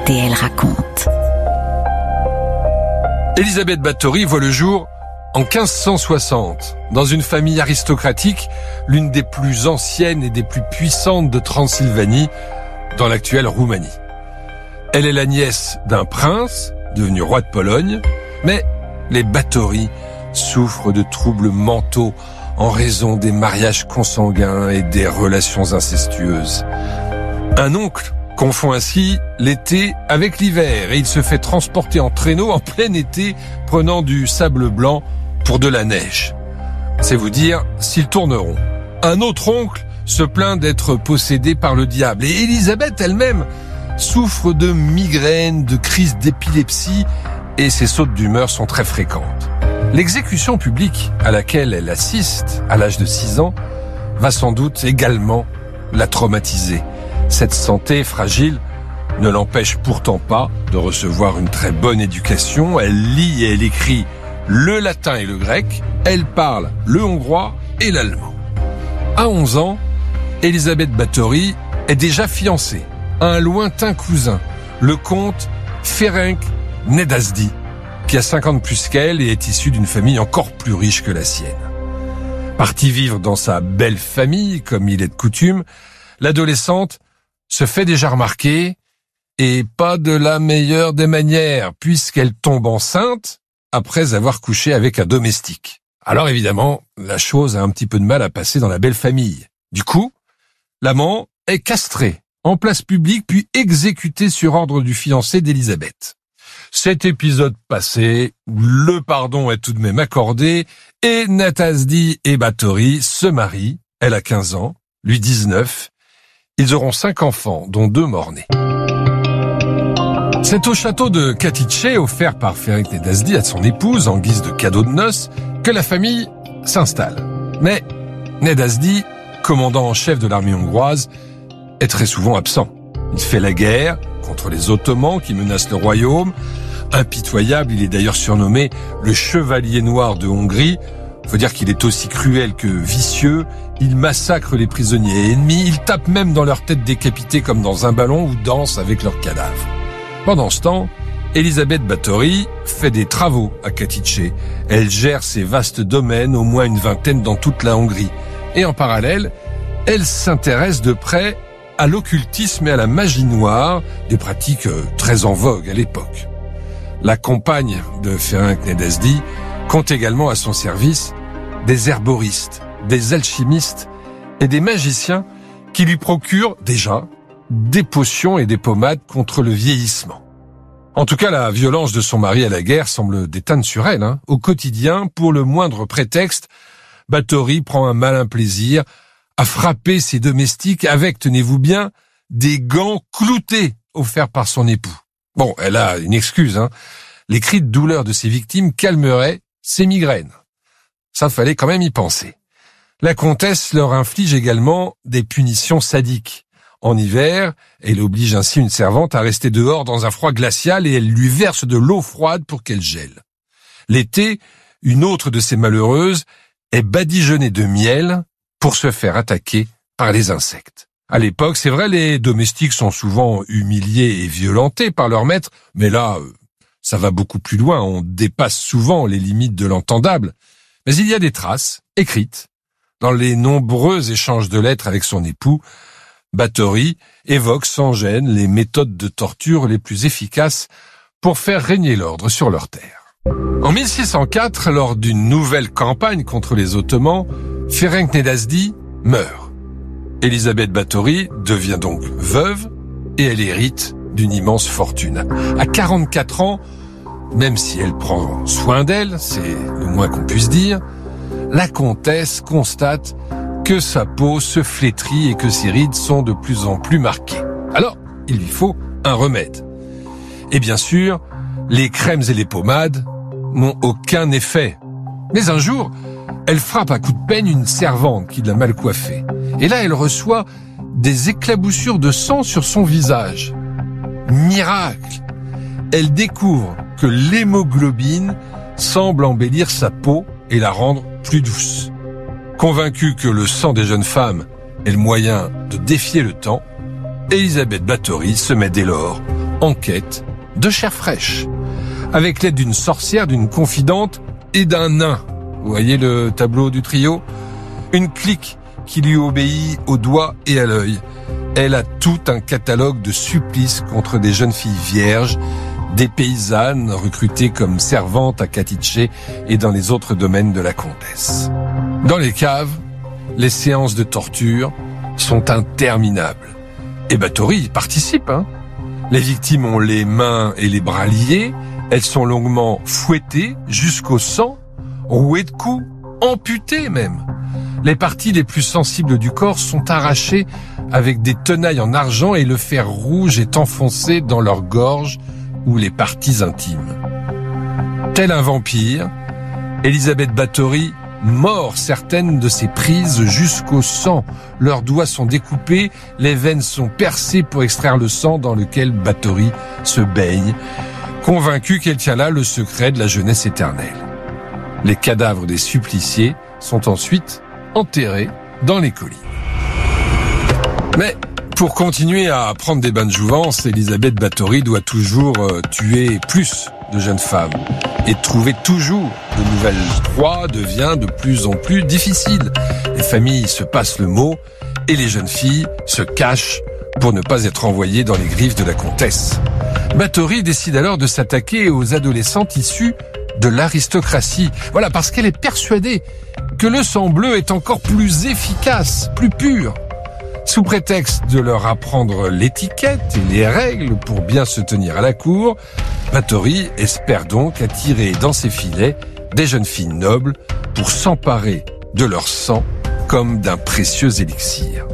RTL raconte. Élisabeth Báthory voit le jour en 1560, dans une famille aristocratique, l'une des plus anciennes et des plus puissantes de Transylvanie, dans l'actuelle Roumanie. Elle est la nièce d'un prince, devenu roi de Pologne, mais les Báthory souffrent de troubles mentaux en raison des mariages consanguins et des relations incestueuses. Un oncle confond ainsi l'été avec l'hiver et il se fait transporter en traîneau en plein été, prenant du sable blanc pour de la neige. C'est vous dire s'ils tourneront. Un autre oncle se plaint d'être possédé par le diable et Élisabeth elle-même souffre de migraines, de crises d'épilepsie et ses sautes d'humeur sont très fréquentes. L'exécution publique à laquelle elle assiste à l'âge de 6 ans va sans doute également la traumatiser. Cette santé fragile ne l'empêche pourtant pas de recevoir une très bonne éducation. Elle lit et elle écrit le latin et le grec. Elle parle le hongrois et l'allemand. À 11 ans, Élisabeth Báthory est déjà fiancée à un lointain cousin, le comte Ferenc Nedasdy, qui a 50 plus qu'elle et est issu d'une famille encore plus riche que la sienne. Partie vivre dans sa belle famille, comme il est de coutume, l'adolescente se fait déjà remarquer, et pas de la meilleure des manières, puisqu'elle tombe enceinte après avoir couché avec un domestique. Alors évidemment, la chose a un petit peu de mal à passer dans la belle famille. Du coup, l'amant est castré en place publique, puis exécuté sur ordre du fiancé d'Élisabeth. Cet épisode passé, le pardon est tout de même accordé, et Nedasdy et Báthory se marient. Elle a 15 ans, lui 19. Ils auront 5 enfants, dont 2 morts-nés. C'est au château de Katice, offert par Ferenc Nedasdy à son épouse en guise de cadeau de noces, que la famille s'installe. Mais Nedasdy, commandant en chef de l'armée hongroise, est très souvent absent. Il fait la guerre contre les Ottomans qui menacent le royaume. Impitoyable, il est d'ailleurs surnommé le Chevalier Noir de Hongrie. Faut dire qu'il est aussi cruel que vicieux. Il massacre les prisonniers ennemis. Il tape même dans leur tête décapitée comme dans un ballon ou danse avec leurs cadavres. Pendant ce temps, Élisabeth Báthory fait des travaux à Katice. Elle gère ses vastes domaines, au moins une vingtaine dans toute la Hongrie. Et en parallèle, elle s'intéresse de près à l'occultisme et à la magie noire, des pratiques très en vogue à l'époque. La compagne de Ferenc Nedasdy compte également à son service des herboristes, des alchimistes et des magiciens qui lui procurent déjà des potions et des pommades contre le vieillissement. En tout cas, la violence de son mari à la guerre semble déteindre sur elle. Au quotidien, pour le moindre prétexte, Báthory prend un malin plaisir à frapper ses domestiques avec, tenez-vous bien, des gants cloutés offerts par son époux. Bon, elle a une excuse, Les cris de douleur de ses victimes calmeraient ses migraines. Ça fallait quand même y penser. La comtesse leur inflige également des punitions sadiques. En hiver, elle oblige ainsi une servante à rester dehors dans un froid glacial et elle lui verse de l'eau froide pour qu'elle gèle. L'été, une autre de ces malheureuses est badigeonnée de miel pour se faire attaquer par les insectes. À l'époque, c'est vrai, les domestiques sont souvent humiliés et violentés par leur maître, mais là, ça va beaucoup plus loin, on dépasse souvent les limites de l'entendable. Mais il y a des traces, écrites, dans les nombreux échanges de lettres avec son époux. Báthory évoque sans gêne les méthodes de torture les plus efficaces pour faire régner l'ordre sur leur terre. En 1604, lors d'une nouvelle campagne contre les Ottomans, Ferenc Nedasdy meurt. Élisabeth Báthory devient donc veuve et elle hérite d'une immense fortune. À 44 ans, même si elle prend soin d'elle, c'est le moins qu'on puisse dire, la comtesse constate que sa peau se flétrit et que ses rides sont de plus en plus marquées. Alors, il lui faut un remède. Et bien sûr, les crèmes et les pommades n'ont aucun effet. Mais un jour, elle frappe à coups de peigne une servante qui l'a mal coiffée. Et là, elle reçoit des éclaboussures de sang sur son visage. Miracle! Elle découvre que l'hémoglobine semble embellir sa peau et la rendre plus douce. Convaincue que le sang des jeunes femmes est le moyen de défier le temps, Élisabeth Báthory se met dès lors en quête de chair fraîche, avec l'aide d'une sorcière, d'une confidente et d'un nain. Vous voyez le tableau du trio ? Une clique qui lui obéit au doigt et à l'œil. Elle a tout un catalogue de supplices contre des jeunes filles vierges, des paysannes recrutées comme servantes à Katiche et dans les autres domaines de la comtesse. Dans les caves, les séances de torture sont interminables. Et Báthory participe, Les victimes ont les mains et les bras liés, elles sont longuement fouettées jusqu'au sang, rouées de coups, amputées même. Les parties les plus sensibles du corps sont arrachées avec des tenailles en argent et le fer rouge est enfoncé dans leur gorge ou les parties intimes. Tel un vampire, Élisabeth Báthory mord certaines de ses prises jusqu'au sang. Leurs doigts sont découpés, les veines sont percées pour extraire le sang dans lequel Báthory se baigne, convaincue qu'elle tient là le secret de la jeunesse éternelle. Les cadavres des suppliciés sont ensuite enterrés dans les collines. Mais pour continuer à prendre des bains de jouvence, Élisabeth Báthory doit toujours tuer plus de jeunes femmes et trouver toujours de nouvelles proies devient de plus en plus difficile. Les familles se passent le mot et les jeunes filles se cachent pour ne pas être envoyées dans les griffes de la comtesse. Báthory décide alors de s'attaquer aux adolescentes issues de l'aristocratie. Voilà, parce qu'elle est persuadée que le sang bleu est encore plus efficace, plus pur. Sous prétexte de leur apprendre l'étiquette et les règles pour bien se tenir à la cour, Báthory espère donc attirer dans ses filets des jeunes filles nobles pour s'emparer de leur sang comme d'un précieux élixir.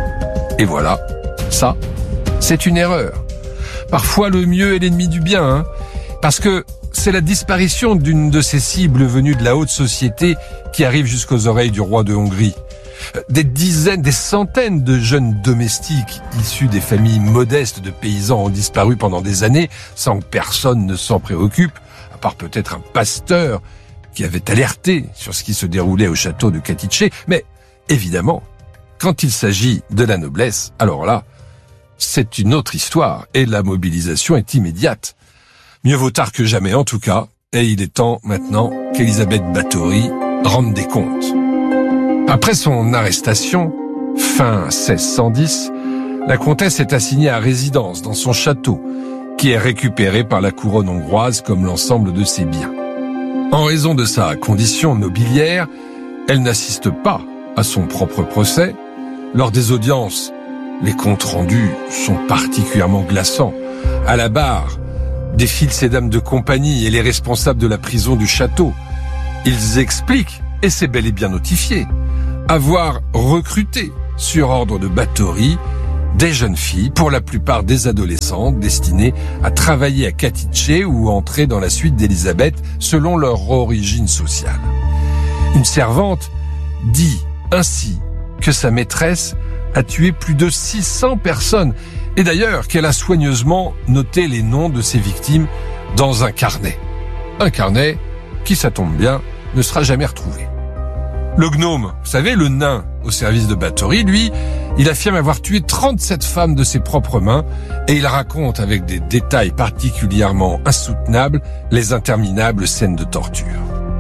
Et voilà, ça, c'est une erreur. Parfois, le mieux est l'ennemi du bien, parce que c'est la disparition d'une de ces cibles venues de la haute société qui arrive jusqu'aux oreilles du roi de Hongrie. Des dizaines, des centaines de jeunes domestiques issus des familles modestes de paysans ont disparu pendant des années sans que personne ne s'en préoccupe, à part peut-être un pasteur qui avait alerté sur ce qui se déroulait au château de Katiche. Mais évidemment, quand il s'agit de la noblesse, alors là, c'est une autre histoire et la mobilisation est immédiate. Mieux vaut tard que jamais en tout cas, et il est temps maintenant qu'Élisabeth Báthory rende des comptes. Après son arrestation, fin 1610, la comtesse est assignée à résidence dans son château, qui est récupéré par la couronne hongroise comme l'ensemble de ses biens. En raison de sa condition nobiliaire, elle n'assiste pas à son propre procès. Lors des audiences, les comptes rendus sont particulièrement glaçants. À la barre, défilent ces dames de compagnie et les responsables de la prison du château. Ils expliquent, et c'est bel et bien notifié, avoir recruté, sur ordre de Báthory, des jeunes filles, pour la plupart des adolescentes, destinées à travailler à Katiche ou entrer dans la suite d'Élisabeth selon leur origine sociale. Une servante dit ainsi que sa maîtresse a tué plus de 600 personnes, et d'ailleurs qu'elle a soigneusement noté les noms de ses victimes dans un carnet. Un carnet qui, ça tombe bien, ne sera jamais retrouvé. Le gnome, vous savez, le nain au service de Báthory, lui, il affirme avoir tué 37 femmes de ses propres mains et il raconte avec des détails particulièrement insoutenables les interminables scènes de torture.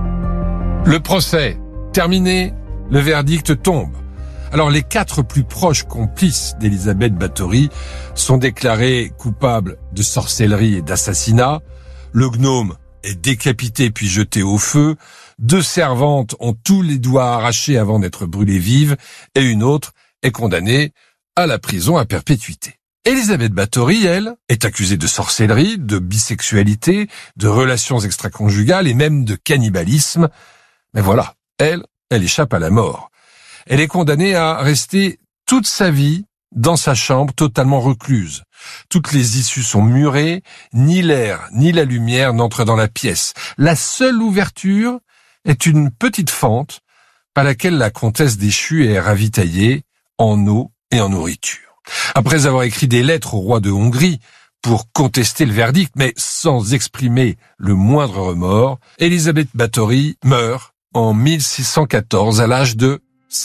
Le procès terminé, le verdict tombe. Alors les 4 plus proches complices d'Élisabeth Báthory sont déclarés coupables de sorcellerie et d'assassinat. Le gnome est décapité puis jeté au feu. 2 servantes ont tous les doigts arrachés avant d'être brûlées vives et une autre est condamnée à la prison à perpétuité. Élisabeth Báthory, elle, est accusée de sorcellerie, de bisexualité, de relations extraconjugales et même de cannibalisme. Mais voilà, elle échappe à la mort. Elle est condamnée à rester toute sa vie dans sa chambre totalement recluse. Toutes les issues sont murées, ni l'air ni la lumière n'entrent dans la pièce. La seule ouverture est une petite fente par laquelle la comtesse déchue est ravitaillée en eau et en nourriture. Après avoir écrit des lettres au roi de Hongrie pour contester le verdict, mais sans exprimer le moindre remords, Élisabeth Báthory meurt en 1614 à l'âge de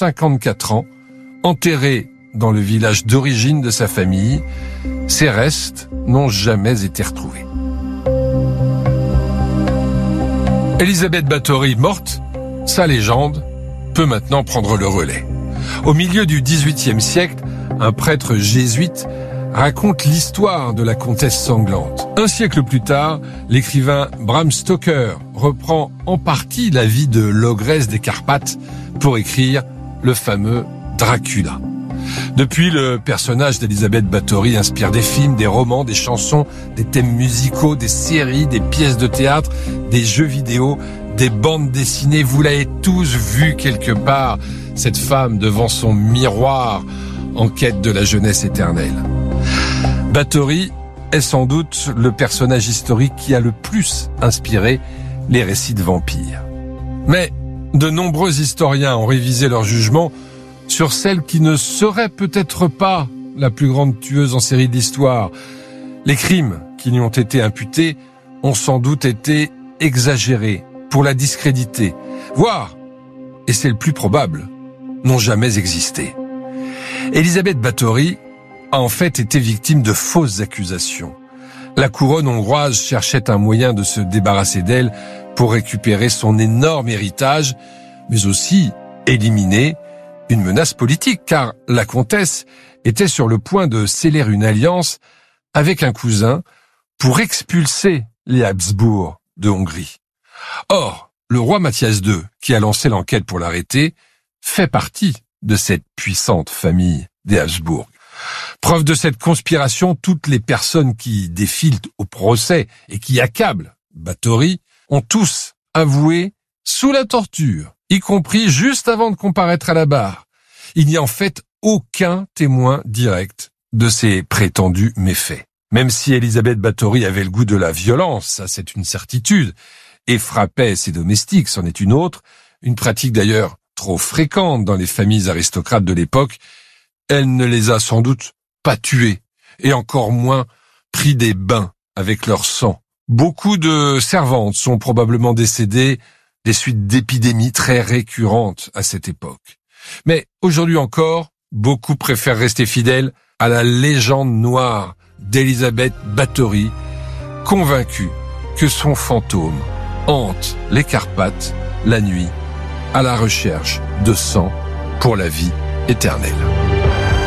54 ans, enterrée dans le village d'origine de sa famille. Ses restes n'ont jamais été retrouvés. Élisabeth Báthory morte, sa légende peut maintenant prendre le relais. Au milieu du XVIIIe siècle, un prêtre jésuite raconte l'histoire de la comtesse sanglante. Un siècle plus tard, l'écrivain Bram Stoker reprend en partie la vie de l'ogresse des Carpates pour écrire le fameux Dracula. Depuis, le personnage d'Élisabeth Báthory inspire des films, des romans, des chansons, des thèmes musicaux, des séries, des pièces de théâtre, des jeux vidéo, des bandes dessinées. Vous l'avez tous vu quelque part, cette femme devant son miroir en quête de la jeunesse éternelle. Báthory est sans doute le personnage historique qui a le plus inspiré les récits de vampires. Mais de nombreux historiens ont révisé leur jugement sur celle qui ne serait peut-être pas la plus grande tueuse en série de l'histoire. Les crimes qui lui ont été imputés ont sans doute été exagérés pour la discréditer, voire, et c'est le plus probable, n'ont jamais existé. Élisabeth Báthory a en fait été victime de fausses accusations. La couronne hongroise cherchait un moyen de se débarrasser d'elle pour récupérer son énorme héritage, mais aussi éliminer une menace politique, car la comtesse était sur le point de sceller une alliance avec un cousin pour expulser les Habsbourg de Hongrie. Or, le roi Mathias II, qui a lancé l'enquête pour l'arrêter, fait partie de cette puissante famille des Habsbourg. Preuve de cette conspiration, toutes les personnes qui défilent au procès et qui accablent Báthory ont tous avoué sous la torture, y compris juste avant de comparaître à la barre. Il n'y a en fait aucun témoin direct de ces prétendus méfaits. Même si Élisabeth Báthory avait le goût de la violence, ça c'est une certitude, et frappait ses domestiques, c'en est une autre, une pratique d'ailleurs trop fréquente dans les familles aristocrates de l'époque, elle ne les a sans doute pas tués, et encore moins pris des bains avec leur sang. Beaucoup de servantes sont probablement décédées des suites d'épidémies très récurrentes à cette époque. Mais aujourd'hui encore, beaucoup préfèrent rester fidèles à la légende noire d'Élisabeth Báthory, convaincue que son fantôme hante les Carpates la nuit à la recherche de sang pour la vie éternelle.